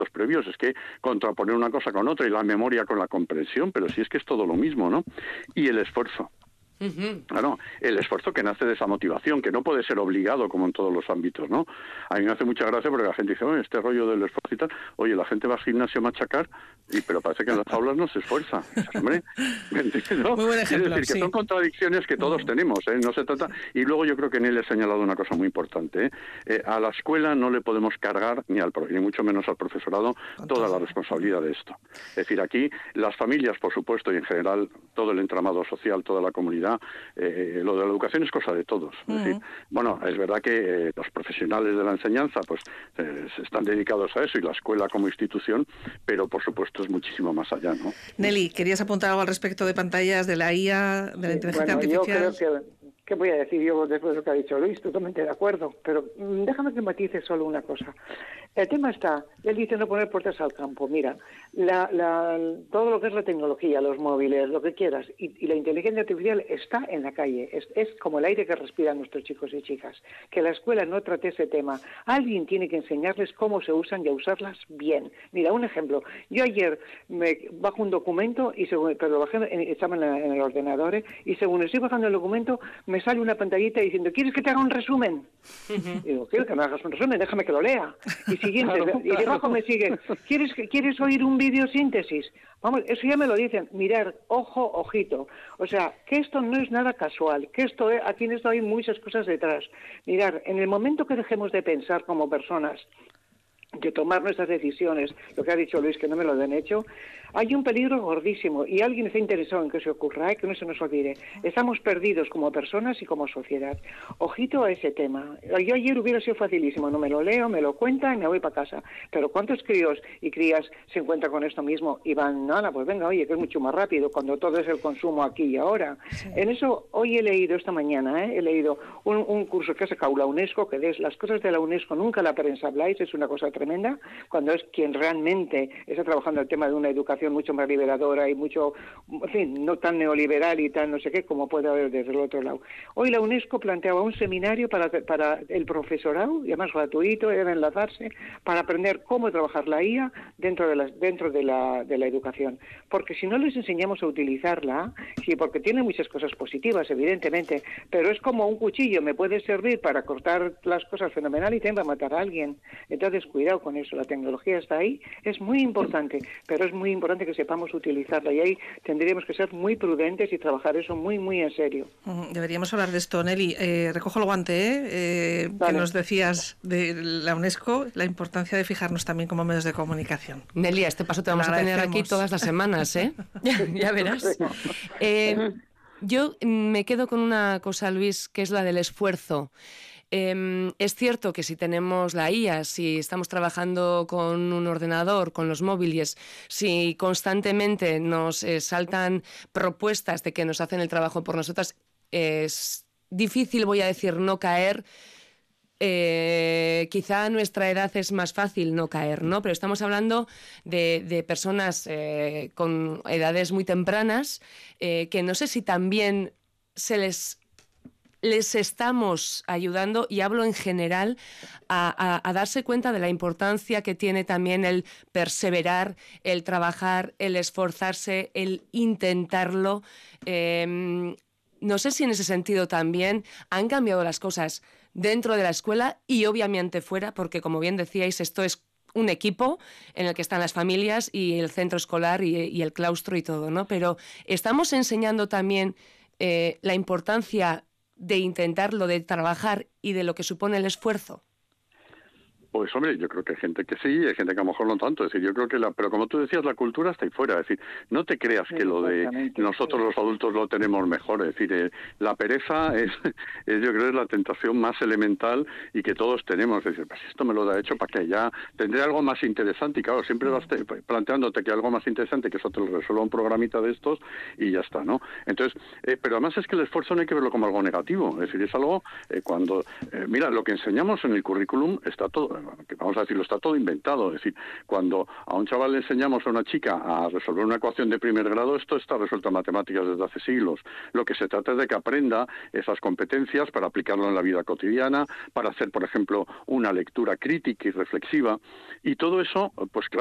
previos, es que contraponer una cosa con otra y la memoria con la comprensión, pero si es que es todo lo mismo, ¿no? Y el esfuerzo. Claro, el esfuerzo que nace de esa motivación, que no puede ser obligado como en todos los ámbitos, ¿no? A mí me hace mucha gracia porque la gente dice, oye, este rollo del esfuerzo y tal, oye, la gente va al gimnasio a machacar, pero parece que en las aulas no se esfuerza. Dices, hombre, ¿no? Muy buen ejemplo, Quiere decir que son contradicciones que todos tenemos, ¿eh? No se trata... Y luego yo creo que en él he señalado una cosa muy importante, ¿eh? A la escuela no le podemos cargar, ni mucho menos al profesorado, toda la responsabilidad de esto. Es decir, aquí las familias, por supuesto, y en general todo el entramado social, toda la comunidad, lo de la educación es cosa de todos. Es decir, bueno, es verdad que los profesionales de la enseñanza pues están dedicados a eso y la escuela como institución, pero por supuesto es muchísimo más allá, ¿no? Nelly, ¿querías apuntar algo al respecto de pantallas, de la IA, de la inteligencia artificial? Yo creo ¿qué voy a decir yo después de lo que ha dicho Luis? Totalmente de acuerdo, pero déjame que matice solo una cosa. El tema está, él dice no poner puertas al campo. Mira, todo lo que es la tecnología, los móviles, lo que quieras, y la inteligencia artificial está en la calle. Es como el aire que respiran nuestros chicos y chicas. Que la escuela no trate ese tema. Alguien tiene que enseñarles cómo se usan y a usarlas bien. Mira, un ejemplo. Yo ayer me bajo un documento, pero lo bajé, estaba en el ordenador, y según estoy bajando el documento, me sale una pantallita diciendo, ¿quieres que te haga un resumen? Y digo, quiero que me hagas un resumen, déjame que lo lea. Y siguiente, y debajo me sigue, ¿quieres oír un vídeo síntesis? Vamos, eso ya me lo dicen, mirar, ojo, ojito. O sea, que esto no es nada casual, que aquí en esto hay muchas cosas detrás. Mirar, en el momento que dejemos de pensar como personas, de tomar nuestras decisiones, lo que ha dicho Luis, que no me lo han hecho, hay un peligro gordísimo y alguien está interesado en que se ocurra, que no se nos olvide. Estamos perdidos como personas y como sociedad. Ojito a ese tema. Yo ayer hubiera sido facilísimo, no me lo leo, me lo cuenta y me voy para casa. Pero ¿cuántos críos y crías se encuentran con esto mismo y van, nada, pues venga, oye, que es mucho más rápido cuando todo es el consumo aquí y ahora? Sí. En eso, hoy he leído esta mañana, he leído un curso que ha sacado la UNESCO, que es las cosas de la UNESCO, nunca la prensa habláis, es una cosa tremenda, cuando es quien realmente está trabajando el tema de una educación mucho más liberadora y mucho, en fin, no tan neoliberal y tan no sé qué como puede haber desde el otro lado. Hoy la UNESCO planteaba un seminario para el profesorado, y además gratuito, debe enlazarse, para aprender cómo trabajar la IA dentro de la educación. Porque si no les enseñamos a utilizarla, sí, porque tiene muchas cosas positivas, evidentemente, pero es como un cuchillo, me puede servir para cortar las cosas fenomenal y también va a matar a alguien. Entonces, cuidado con eso, la tecnología está ahí, es muy importante, pero es muy importante que sepamos utilizarla y ahí tendríamos que ser muy prudentes y trabajar eso muy, muy en serio. Deberíamos hablar de esto, Nelly. Recojo el guante, vale, que nos decías de la UNESCO, la importancia de fijarnos también como medios de comunicación. Nelly, a este paso te vamos a tener aquí todas las semanas, ¿eh? Ya verás. Yo me quedo con una cosa, Luis, que es la del esfuerzo. Es cierto que si tenemos la IA, si estamos trabajando con un ordenador, con los móviles, si constantemente nos saltan propuestas de que nos hacen el trabajo por nosotras, es difícil, voy a decir, no caer. Quizá a nuestra edad es más fácil no caer, ¿no? Pero estamos hablando de personas con edades muy tempranas que no sé si también les estamos ayudando, y hablo en general, a darse cuenta de la importancia que tiene también el perseverar, el trabajar, el esforzarse, el intentarlo. No sé si en ese sentido también han cambiado las cosas dentro de la escuela y obviamente fuera, porque como bien decíais, esto es un equipo en el que están las familias y el centro escolar y el claustro y todo, ¿no? Pero estamos enseñando también la importancia de intentarlo, de trabajar y de lo que supone el esfuerzo. Pues hombre, yo creo que hay gente que sí, hay gente que a lo mejor no tanto. Es decir, yo creo que pero como tú decías, la cultura está ahí fuera. Es decir, no te creas que lo de nosotros los adultos lo tenemos mejor. Es decir, la pereza es yo creo es la tentación más elemental y que todos tenemos. Es decir, pues esto me lo da hecho para que ya tendré algo más interesante. Y claro, siempre vas planteándote que algo más interesante, que eso te lo resuelva un programita de estos y ya está, ¿no? Entonces, pero además es que el esfuerzo no hay que verlo como algo negativo. Es decir, es algo mira, lo que enseñamos en el currículum está todo. que vamos a decirlo, está todo inventado. Es decir, cuando a un chaval le enseñamos a una chica a resolver una ecuación de primer grado, esto está resuelto en matemáticas desde hace siglos. Lo que se trata es de que aprenda esas competencias para aplicarlo en la vida cotidiana, para hacer, por ejemplo, una lectura crítica y reflexiva, y todo eso, pues claro,